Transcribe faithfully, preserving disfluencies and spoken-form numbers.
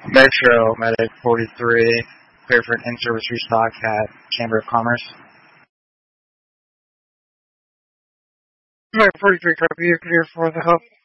Metro Medic forty-three, clear for an in-service restock at Chamber of Commerce. Medic forty-three, copy, you're clear for the hub.